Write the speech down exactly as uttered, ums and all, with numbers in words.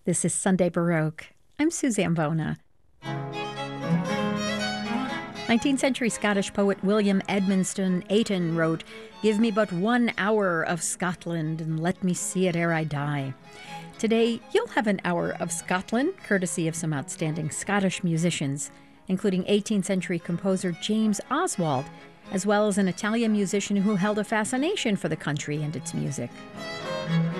This is Sunday Baroque. I'm Suzanne Bona. nineteenth century Scottish poet William Edmondson Ayton wrote, "Give me but one hour of Scotland, and let me see it ere I die." Today, you'll have an hour of Scotland, courtesy of some outstanding Scottish musicians, including eighteenth century composer James Oswald, as well as an Italian musician who held a fascination for the country and its music.